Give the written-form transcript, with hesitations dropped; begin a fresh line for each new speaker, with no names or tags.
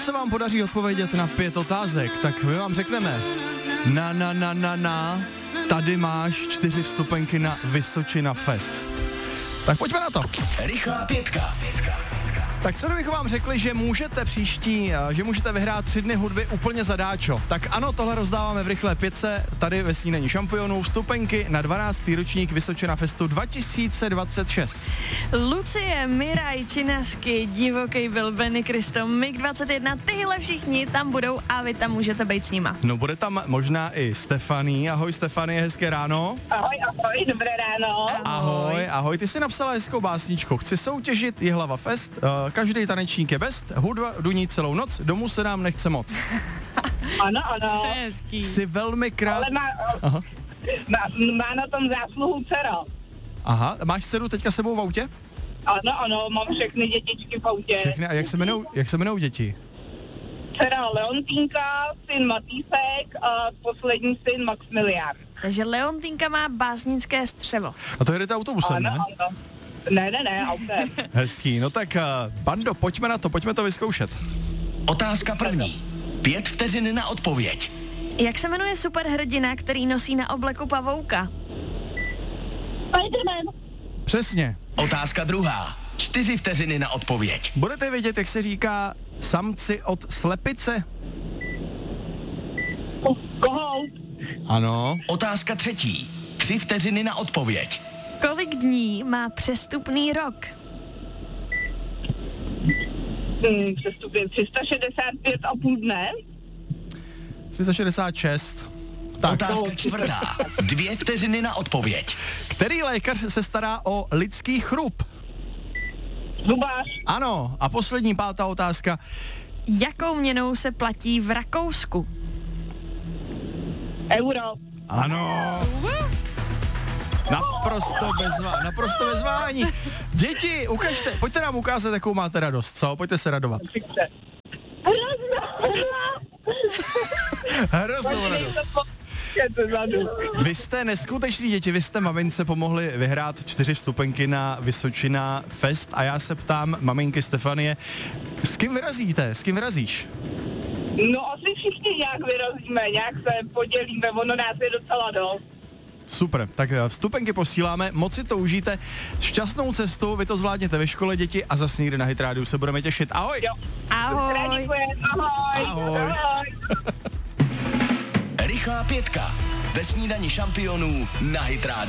pokud se vám podaří odpovědět na 5 otázek, tak my vám řekneme tady máš 4 vstupenky na Vysočina Fest. Tak pojďme na to.
Rychlá pětka.
Tak co kdybychom vám řekli, že můžete vyhrát 3 dny hudby úplně zadáčo? Tak ano, tohle rozdáváme v rychlé pětce, tady ve Snídani šampionů, vstupenky na 12. ročník Vysočina Festu 2026.
Lucie, Miraj, Činařky, Divokej byl, Benny Kristo, MiG-21, tyhle všichni tam budou a vy tam můžete být s nima.
No bude tam možná i Stefanie. Ahoj Stefanie, hezké ráno.
Ahoj, dobré ráno.
Ahoj, ty jsi napsala hezkou básničku. Chci soutěžit Jihlava Fest, každý tanečník je best, hudba duní celou noc, domů se nám nechce moc.
Ano.
To je hezký.
Jsi velmi
Ale má na tom zásluhu dcera.
Aha, máš dceru teďka sebou v autě?
Ano, mám všechny dětičky v autě.
Všechny, a jak se jmenou děti?
Dcera Leontýnka, syn Matýsek a poslední syn Maximilián.
Takže Leontýnka má básnické střevo.
A to jedete autobusem, ne?
Ano. Ne, autem.
Hezký, no tak Bando, pojďme na to, pojďme to vyzkoušet.
Otázka první. 5 vteřin na odpověď.
Jak se jmenuje superhrdina, který nosí na obleku pavouka?
Spiderman.
Přesně.
Otázka druhá. 4 vteřiny na odpověď.
Budete vědět, jak se říká samci od slepice?
Kohout.
Ano.
Otázka třetí. 3 vteřiny na odpověď.
Kolik dní má přestupný rok?
Přestupně 365,5 dne.
366. Tak.
Otázka čtvrtá. 2 vteřiny na odpověď.
Který lékař se stará o lidský chrup?
Zubář.
Ano. A poslední 5. otázka.
Jakou měnou se platí v Rakousku?
Euro.
Ano. Naprosto bez váhání. Děti, ukažte, pojďte nám ukázat, jakou máte radost, co? Pojďte se radovat. Hroznou radost. Vy jste neskuteční děti, vy jste mamince pomohli vyhrát 4 vstupenky na Vysočina Fest a já se ptám maminky Stefanie, s kým vyrazíte? S kým vyrazíš?
No asi všichni nějak vyrazíme, nějak se podělíme, ono nás je docela dost.
Super, tak vstupenky posíláme, moc si to užijte, šťastnou cestu, vy to zvládněte ve škole, děti, a zase někde na Hit Rádiu se budeme těšit. Ahoj!
Jo.
Ahoj!
Ahoj!
Rychlá pětka. Ve Snídani šampionů na Hit Rádiu.